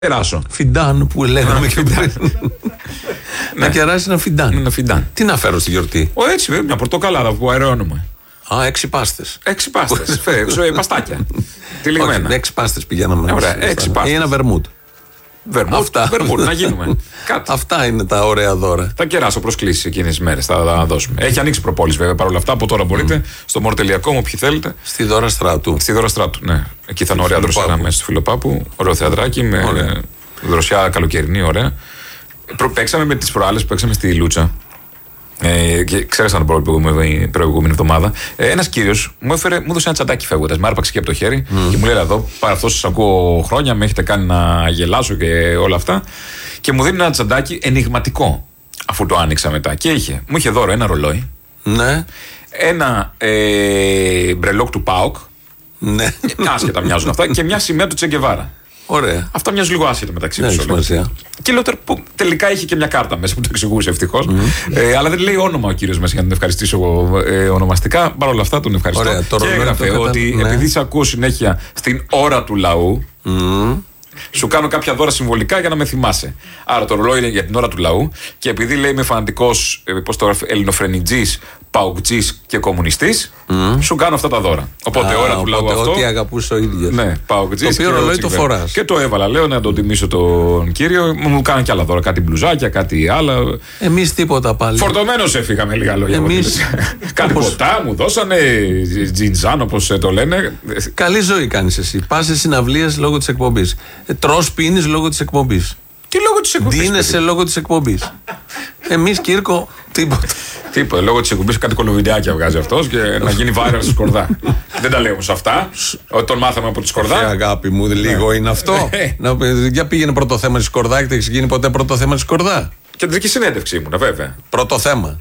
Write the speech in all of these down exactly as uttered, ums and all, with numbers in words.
κεράσω. Φιντάν που λέγαμε και πριν. Να κεράσει ένα φιντάν. Ένα φιντάν. Τι να φέρω στη γιορτή. Ω, έτσι, βέβαια, μια πορτοκαλάδα που αερώνουμε. Α, έξι πάστες. Έξι πάστες. Φέρε, παστάκια. Τυλιγμένα. Όχι, έξι πάστες πηγαίναμε. Ωραία, έξι πάστες. Ή ένα βερμούτ. Βερμούτ, Αυτά. βερμούτ, να γίνουμε. Κάτι. Αυτά είναι τα ωραία δώρα. Θα κεράσω προσκλήσεις εκείνες τις μέρες. Θα τα δώσουμε. Έχει ανοίξει προπόληση βέβαια παρόλα αυτά. Από τώρα μπορείτε. Mm. Στο μορτελιακό μου, όποιοι θέλετε. Στη Δώρα Στράτου. Στη Δώρα Στράτου, ναι. Εκεί θα είναι ωραία δροσιά μέσα στο Φιλοπάπου. Ωραίο θεατράκι με ωραία. Δροσιά καλοκαιρινή, ωραία. Παίξαμε με τις προάλλες που παίξαμε στη Λούτσα. Ε, και ξέρασαν την προηγούμενη εβδομάδα. Ε, ένας κύριος μου, έφερε, μου έδωσε ένα τσαντάκι φεύγοντας. Με άρπαξε και από το χέρι mm. και μου λέει: εδώ, παρά αυτό σας ακούω χρόνια, με έχετε κάνει να γελάσω και όλα αυτά. Και μου δίνει ένα τσαντάκι ενιγματικό, αφού το άνοιξα μετά. Και είχε, μου είχε δώρο ένα ρολόι. Ναι. Ένα ε, μπρελόκ του ΠΑΟΚ. Ναι. Άσχετα μοιάζουν αυτά. Και μια σημαία του Τσεγκεβάρα. Ωραία. Αυτά μοιάζουν λίγο άσχετα μεταξύ τους. Ναι, και λέω που τελικά είχε και μια κάρτα μέσα που το εξηγούσε ευτυχώς. Mm. Ε, αλλά δεν λέει όνομα ο κύριος μέσα για να τον ευχαριστήσω ε, ονομαστικά. Παρ' όλα αυτά τον ευχαριστώ. Ωραία, και έγραφε το ότι ναι. επειδή σε ακούω συνέχεια στην ώρα του λαού. Mm. Σου κάνω κάποια δώρα συμβολικά για να με θυμάσαι. Άρα το ρολόι είναι για την ώρα του λαού. Και επειδή λέει είμαι φανατικός ελληνοφρενιτζής, παοκτζής και κομμουνιστής, mm. σου κάνω αυτά τα δώρα. Οπότε ώρα του λαού αυτό. Ό,τι αγαπούσε ο ίδιος. Ναι, παοκτζής. Το οποίο ρολόι το φοράς. Και το έβαλα, λέω να τον τιμήσω τον κύριο. Μου κάνανε και άλλα δώρα. Κάτι μπλουζάκια, κάτι άλλα. Εμείς τίποτα πάλι. Φορτωμένος έφυγα με λίγα λόγια. Εμείς. Κάτι ποτά μου δώσανε. Τζιντζάν όπως το λένε. Καλή ζωή κάνεις εσύ. Πας σε συναυλίες λόγω της εκπομπής. Τρως, πίνεις λόγω της εκπομπής. Τι λόγω της εκπομπής. Δίνεσαι λόγω της εκπομπής. Εμείς, Κύρκο, τίποτα. Τίποτα. Λόγω της εκπομπής κάτι κολοβιντεάκια βγάζει αυτός και να γίνει viral στη Σκορδά. Δεν τα λέω όμως αυτά. Ότι τον μάθαμε από τη Σκορδά. Ε, αγάπη μου, λίγο είναι αυτό. Να, για πήγαινε πρώτο θέμα στη Σκορδά και δεν έχει γίνει ποτέ πρώτο θέμα στη Σκορδά. Κεντρική συνέντευξη ήμουνα, βέβαια. Πρώτο θέμα.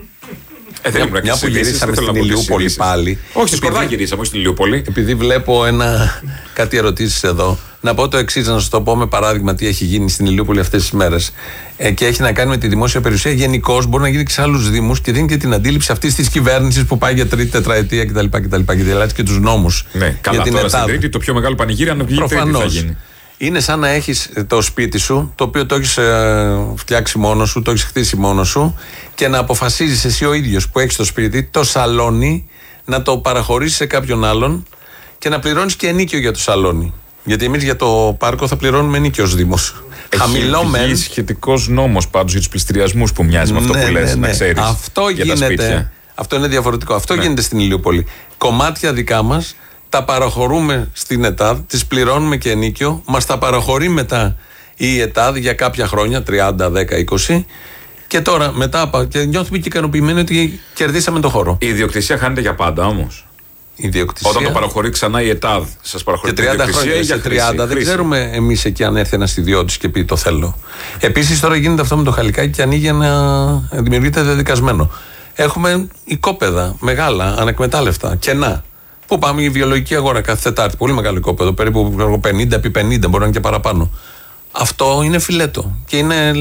Ε, δεν μια, μια που γυρίσαμε στην Ηλιούπολη πάλι. Όχι, στη Σκορδά γυρίσαμε, όχι στην Ηλιούπολη. Επειδή βλέπω ένα, κάτι ερωτήσεις εδώ, να πω το εξής, να σας το πω με παράδειγμα τι έχει γίνει στην Ηλιούπολη αυτές τις μέρες. Ε, και έχει να κάνει με τη δημόσια περιουσία. Γενικώς μπορεί να γίνει και σε άλλους δήμους και δίνει και την αντίληψη αυτής της κυβέρνησης που πάει για τρίτη τετραετία κτλ. Και διαλάτει και τους νόμους. Ναι, καλά, τώρα στην Τρίτη το πιο μεγάλο πανηγύρι, αν βγει η Τρίτη θα γίνει. Είναι σαν να έχεις το σπίτι σου, το οποίο το έχεις ε, φτιάξει μόνος σου, το έχεις χτίσει μόνος σου και να αποφασίζεις εσύ ο ίδιος που έχεις το σπίτι, το σαλόνι, να το παραχωρήσεις σε κάποιον άλλον και να πληρώνεις και ενίκιο για το σαλόνι. Γιατί εμείς για το πάρκο θα πληρώνουμε ενίκιο ως Δήμος. Χαμηλό μεν. Έχει σχετικός νόμος πάντως για τους πληστηριασμούς που μοιάζει με αυτό ναι, που λες, ναι, ναι. να ξέρεις. Αυτό για γίνεται. Αυτό είναι διαφορετικό. Αυτό ναι. γίνεται στην Ηλιούπολη. Κομμάτια δικά μας. Τα παραχωρούμε στην ΕΤΑΔ, τις πληρώνουμε και ενίκιο, μας τα παραχωρεί μετά η ΕΤΑΔ για κάποια χρόνια, τριάντα, δέκα, είκοσι, και τώρα μετά και νιώθουμε και ικανοποιημένοι ότι κερδίσαμε το χώρο. Η ιδιοκτησία χάνεται για πάντα όμως. Η ιδιοκτησία... Όταν το παραχωρεί ξανά η ΕΤΑΔ, σας παραχωρεί την ιδιοκτησία ή για τριάντα, χρήση. Δεν ξέρουμε εμείς εκεί αν έρθει ένας ιδιώτης και πει το θέλω. Επίσης τώρα γίνεται αυτό με το Χαλικάκι και ανοίγει ένα. Δημιουργείται δεδικασμένο. Έχουμε οικόπεδα μεγάλα, ανεκμετάλλευτα, κενά. Πού πάμε η βιολογική αγορά κάθε Τετάρτη. Πολύ μεγάλο οικόπεδο, περίπου πενήντα επί πενήντα, μπορεί να είναι και παραπάνω. Αυτό είναι φιλέτο. Και είναι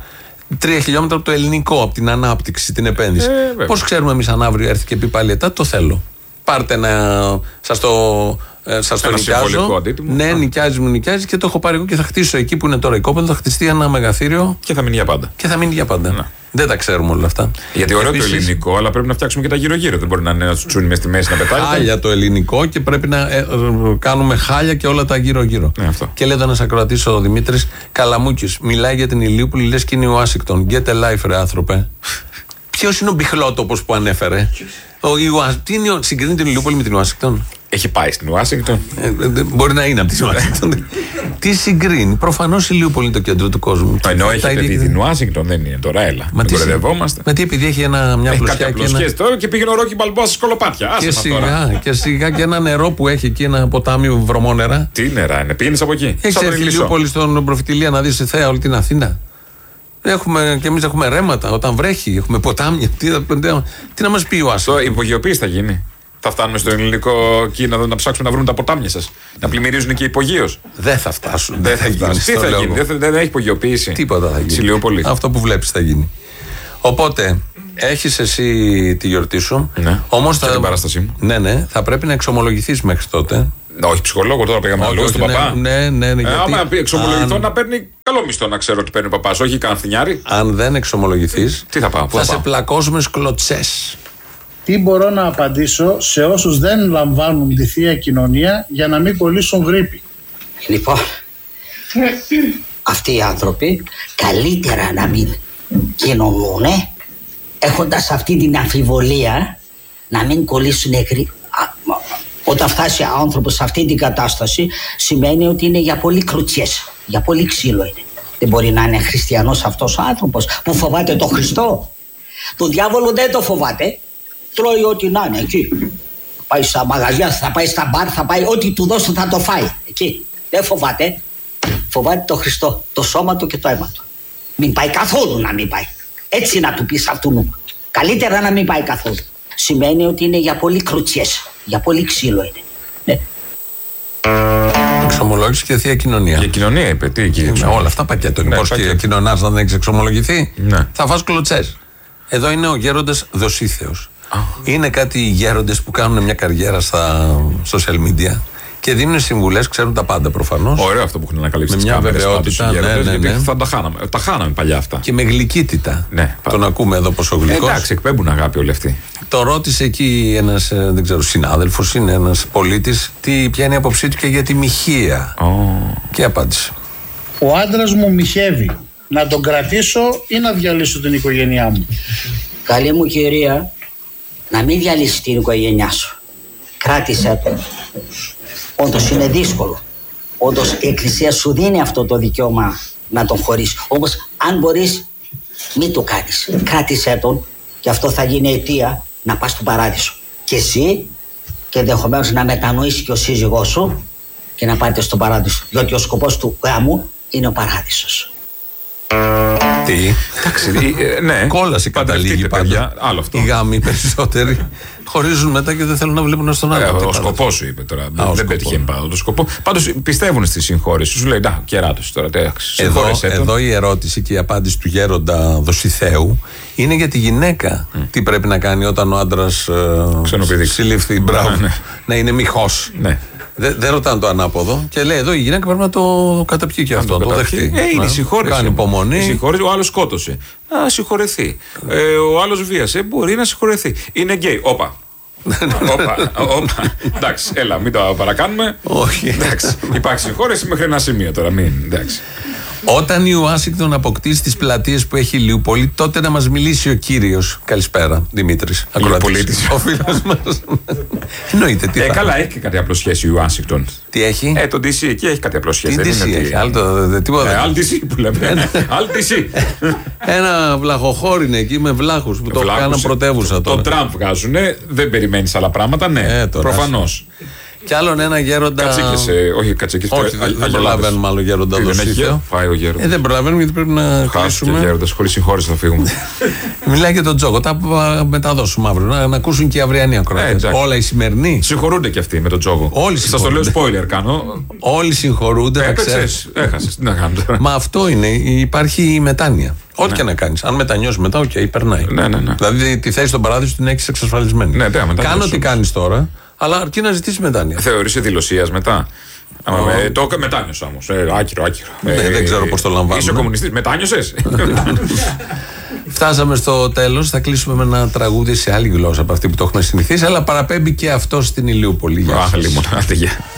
τρία χιλιόμετρα από το ελληνικό, από την ανάπτυξη, την επένδυση. Ε, Πώς ξέρουμε εμείς αν αύριο έρθει και πει πάλι ΕΤΑ, το θέλω. Πάρτε ένα. Σας το, ε, σας το νοικιάζω. Ναι, νοικιάζει, μου νοικιάζει και το έχω πάρει εγώ και θα χτίσω εκεί που είναι τώρα οικόπεδο. Θα χτιστεί ένα μεγαθύριο. Και θα μείνει για πάντα. Και θα μείνει για πάντα. Να. Δεν τα ξέρουμε όλα αυτά. Γιατί ωραίο Επίσης, το ελληνικό, αλλά πρέπει να φτιάξουμε και τα γύρω-γύρω. Δεν μπορεί να είναι ένα τσουτσούνι μες στη μέση να πετάει. Χάλια το ελληνικό και πρέπει να ε, ε, κάνουμε χάλια και όλα τα γύρω-γύρω. Ναι, αυτό. Και λέει εδώ ένας ακροατής ο Δημήτρης Καλαμούκης. Μιλάει για την Ηλιούπολη, λες και είναι ο Ουάσιγκτον. Get a life, ρε άνθρωπε. Ποιος είναι ο μπιχλότοπος που ανέφερε. Ο, η, τι είναι, συγκρίνει την Ηλιούπολη με την Ουάσιγκτον. Έχει πάει στην Ουάσιγκτον. Ε, μπορεί να είναι από την Ουάσιγκτον. Τι συγκρίνει. Προφανώς η Ηλιούπολη είναι το κέντρο του κόσμου. Ενώ έχει παιδί την Ουάσιγκτον, δεν είναι τώρα, έλα. Μα τι κορεδευόμαστε. Μα τι επειδή έχει ένα, μια πλουσιά και ένα. Τώρα και πήγαινε ο Ρόκι Μπαλμπόα στα σκολοπάτια. Και σιγά, και σιγά και ένα νερό που έχει εκεί, ένα ποτάμι βρωμόνερα. Τι νερά είναι, πήγαινε από εκεί. Έχει έρθει η Ηλιούπολη στον Προφητηλία να δει θέα όλη την Αθήνα. Έχουμε, και εμείς έχουμε ρέματα όταν βρέχει, έχουμε ποτάμια. Τι, τι να μας πει ο Άσο. Η υπογειοποίηση θα γίνει. Θα φτάνουμε στο ελληνικό κίνημα να ψάξουμε να βρούμε τα ποτάμια σας. Να πλημμυρίζουν και υπογείως. Δεν θα φτάσουν. Δεν θα γίνει. Τι θα γίνει, δεν, δεν έχει υπογειοποίηση. Τίποτα θα γίνει. Ηλιούπολη. Αυτό που βλέπεις θα γίνει. Οπότε, έχεις εσύ τη γιορτή σου. Ναι. Όμως και θα... την παράστασή μου. Ναι, ναι. Θα πρέπει να εξομολογηθείς μέχρι τότε. Όχι, ψυχολόγο τώρα πήγαμε να λέω στον παπά. Ναι, ναι, ναι. Ε, άμα εξομολογηθώ αν... να παίρνει καλό μισθό, να ξέρω ότι παίρνει ο παπάς, όχι καν θηνιάρι. Αν δεν εξομολογηθείς, τι θα πάω, θα, θα σε πλακώσουμε σκλωτσές. Τι μπορώ να απαντήσω σε όσους δεν λαμβάνουν τη Θεία Κοινωνία για να μην κολλήσουν γρίπη? Λοιπόν, αυτοί οι άνθρωποι καλύτερα να μην κοινωνούν, έχοντας αυτή την αμφιβολία να μην κολλήσουν γρίπη. Όταν φτάσει ο άνθρωπος σε αυτή την κατάσταση, σημαίνει ότι είναι για πολύ κλωτσιές, για πολύ ξύλο είναι. Δεν μπορεί να είναι χριστιανός αυτός ο άνθρωπος που φοβάται τον Χριστό. Τον διάβολο δεν το φοβάται. Τρώει ό,τι να είναι εκεί. Θα πάει στα μαγαζιά, θα πάει στα μπαρ, θα πάει ό,τι του δώσουν θα το φάει. Εκεί. Δεν φοβάται. Φοβάται τον Χριστό, το σώμα του και το αίμα του. Μην πάει καθόλου να μην πάει. Έτσι να του πεις αυτού. Καλύτερα να μην πάει καθόλου. Σημαίνει ότι είναι για πολύ κλωτσιές, για πολύ ξύλο είναι. Ναι. Εξομολόγηση και Θεία Κοινωνία. Για κοινωνία είπε, τι εκεί. Με όλα αυτά πακέτο. Ναι, πώς και κοινωνάς να δεν έχεις εξομολογηθεί, ναι. Θα φας κλωτσές. Εδώ είναι ο γέροντας Δοσίθεος. Oh. Είναι κάτι γέροντες που κάνουν μια καριέρα στα social media και δίνουν συμβουλές, ξέρουν τα πάντα προφανώς. Ωραίο αυτό που έχουν ανακαλύψει. Με μια βεβαιότητα. Ναι, ναι, ναι, ναι. Θα τα χάναμε. Τα χάναμε παλιά αυτά. Και με γλυκύτητα. Ναι, τον ακούμε εδώ πόσο γλυκός. Εντάξει, εκπέμπουν αγάπη όλοι αυτοί. Το ρώτησε εκεί ένας, δεν ξέρω, συνάδελφος, είναι ένας πολίτης, τι, ποια είναι η άποψή του και για τη μοιχεία. Oh. Και απάντησε. Ο άντρας μου μοιχεύει. Να τον κρατήσω ή να διαλύσω την οικογένειά μου? Καλή μου κυρία, να μην διαλύσει την οικογένειά σου. Κράτησέ το. Όντως είναι δύσκολο. Όντως η Εκκλησία σου δίνει αυτό το δικαίωμα να τον χωρίσεις. Όμως αν μπορείς, μην το κάνεις. Κράτησέ τον και αυτό θα γίνει αιτία να πας στον παράδεισο. Και εσύ και ενδεχομένως να μετανοήσει και ο σύζυγός σου και να πάτε στον παράδεισο. Διότι ο σκοπός του γάμου είναι ο παράδεισος. Τι. Εντάξει, ναι. Κόλαση καταλήγει πάντα. Άλλο αυτό. Οι γάμοι περισσότεροι χωρίζουν μετά και δεν θέλουν να βλέπουν στον άλλο. Ε, ο σκοπό σου είπε τώρα. Α, δεν πέτυχε πάντα το σκοπό. Πάντως πιστεύουν στη συγχώρεση. Σου λέει, να, κεράτωση τώρα. Εδώ, εδώ η ερώτηση και η απάντηση του γέροντα Δοσιθέου είναι για τη γυναίκα. Mm. Τι πρέπει να κάνει όταν ο άντρας ε, συλλήφθη. Μπράβο. Ναι, ναι. Να είναι μοιχός. Ναι. Δεν δε ρωτάνε το ανάποδο και λέει εδώ η γυναίκα πρέπει να το καταπιεί και αυτό, να το δεχτεί. Ε, είναι η συγχώρεση. Κάνει υπομονή. Ο άλλος σκότωσε. Να συγχωρεθεί. Ε, ο άλλος βίασε. Μπορεί να συγχωρεθεί. Είναι γκέι. Όπα. Όπα. Όπα. Εντάξει, έλα, μην το παρακάνουμε. Όχι. Εντάξει. Υπάρχει συγχώρεση μέχρι ένα σημείο τώρα. Μην. Εντάξει. Όταν η Ουάσιγκτον αποκτήσει τις πλατείες που έχει η Λιούπολη, τότε να μας μιλήσει ο κύριος. Καλησπέρα, Δημήτρης. Ακροατής. Ο φίλος μας. Εννοείται. Τι ε, καλά, έχει και κάτι απλό σχέση η Ουάσιγκτον. Τι έχει? Ε, το ντι σι εκεί έχει κάτι απλό σχέση. Τι ντι σι έχει? Άλλο ντι σι που λέμε. Άλλο ντι σι. Ένα βλαχοχώρι είναι εκεί με βλάχους που το κάναν πρωτεύουσα τώρα. Το Τραμπ βγάζουνε, δεν περιμένεις άλλα πράγματα, ναι. Προφανώς. Κι άλλον ένα γέροντα. Κατσίκες, όχι κατσίκες. Όχι, δεν προλαβαίνουμε άλλο γέροντα Δοσίθεο. Πάει ο γέροντας. Ε, δεν προλαβαίνουμε γιατί πρέπει να κλείσουμε. Γέροντας, χωρίς συγχώρεση θα φύγουμε. Μιλάει για τον Τζόγο. Τα μεταδώσουμε αύριο. Να, να ακούσουν και οι αυριανοί ακροατές. Όλα οι σημερινοί. Συγχωρούνται και αυτοί με τον Τζόγο. Όλοι σας το λέω spoiler κάνω. Όλοι συγχωρούνται. Έπαιξες, έχασες. Τι να κάνω τώρα. Μα αυτό είναι. Υπάρχει η μετάνοια. Ό,τι ναι. και να κάνεις. Αν μετανιώσεις μετά, οκ, okay, περνάει. Ναι, ναι, ναι. Δηλαδή τη θέση στον παράδεισο την έχεις εξασφαλισμένη. Ναι, κάνω τι κάνεις τώρα. Αλλά αρκεί να ζητήσει μετάνοια. Θεωρείσαι δηλωσίας μετά. Oh. Με, το μετάνιωσα όμως. Ε, άκυρο, άκυρο. Ναι, ε, δεν ξέρω πώς το λαμβάνω. Είσαι κομμουνιστής, μετάνιωσες. Φτάσαμε στο τέλος. Θα κλείσουμε με ένα τραγούδι σε άλλη γλώσσα από αυτή που το έχουμε συνηθίσει. Αλλά παραπέμπει και αυτό στην Ηλιούπολη. Αχ, λοιπόν, άντε, γεια.